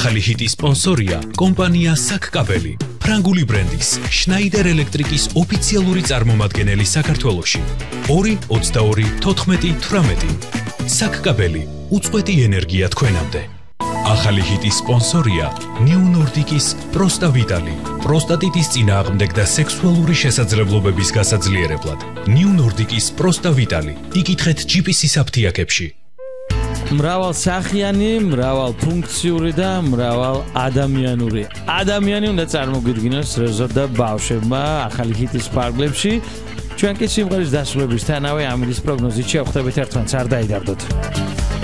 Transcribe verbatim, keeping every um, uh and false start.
ახალი ჰიტის სპონსორია კომპანია საკკაბელი, ფრანგული ბრენდის შნაიდერ ელექტრიკის ოფიციალური წარმომადგენელი საქართველოში. ორი ოცდაორი თოთხმეტი თვრამეტი. საკკაბელი, უწყვეტი ენერგია თქვენამდე. ახალი ჰიტის სპონსორია ნიუ ნორდიკის პროსტავიტალი, პროსტატიტის წინააღმდეგ და სექსუალური შესაძლებლობების გასაძლიერებლად. ნიუ ნორდიკის პროსტავიტალი. იკითხეთ ჯი პი სის აფთიაქებში. მრავალსახიანი, მრავალფუნქციური და მრავალ ადამიანური. ადამიანი უნდა წარმოგვიდგინოს რეზო და ბავშვებმა ახალი ჰიტის ფარგლებში. ჩვენ კი სიმღერის დასრულებისთანავე ამინდის პროგნოზით შევხვდებით ერთმანეთს, არ დაიდარდოთ.